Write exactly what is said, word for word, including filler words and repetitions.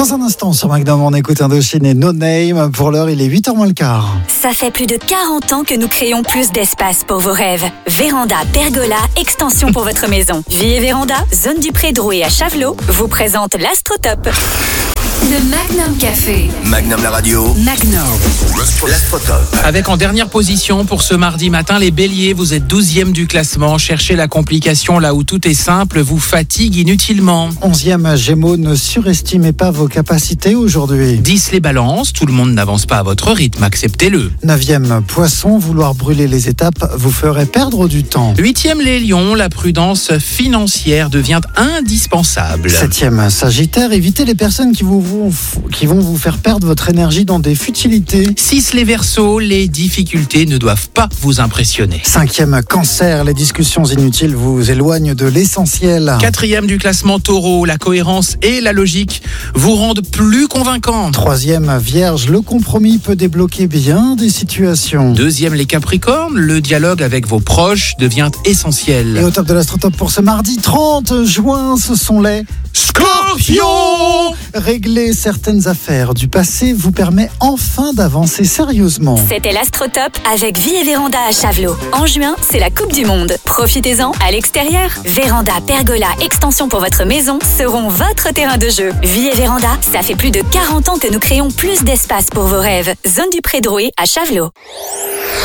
Dans un instant, sur Magnum, on écoute Indochine et No Name. Pour l'heure, il est huit heures moins le quart. Ça fait plus de quarante ans que nous créons plus d'espace pour vos rêves. Véranda, pergola, extension pour votre maison. Vie et Véranda, zone du Pré-Drouet à Chavelot, vous présente l'Astrotop. Le Magnum Café. Magnum la radio. Magnum. L'Astrotop. Avec en dernière position pour ce mardi matin, les béliers, vous êtes douzième du classement. Cherchez la complication là où tout est simple, vous fatigue inutilement. Onzième Gémeaux, ne surestimez pas vos capacités aujourd'hui. dix les balances, tout le monde n'avance pas à votre rythme, acceptez-le. Neuvième Poisson, vouloir brûler les étapes vous ferait perdre du temps. Huitième les lions, la prudence financière devient indispensable. Septième Sagittaire, évitez les personnes qui, vous, vous, qui vont vous faire perdre votre énergie dans des futilités. six les verseaux, les difficultés ne doivent pas vous impressionner. Cinquième Cancer, les discussions inutiles vous éloignent de l'essentiel. Quatrième du classement taureau, la cohérence et la logique vous rendent plus convaincant. Troisième Vierge, le compromis peut débloquer bien des situations. Deuxième les capricornes, le dialogue avec vos proches devient essentiel. Et au top de l'Astrotop pour ce mardi trente juin, ce sont les Scorpions. Régler certaines affaires du passé vous permet enfin d'avancer sérieusement. C'était l'Astrotop avec Vie et Véranda à Chavelot. En juin, c'est la Coupe du Monde. Profitez-en à l'extérieur. Véranda, pergola, extension pour votre maison seront votre terrain de jeu. Vie et Véranda, ça fait plus de quarante ans que nous créons plus d'espace pour vos rêves. Zone du Pré-Drouet à Chavelot.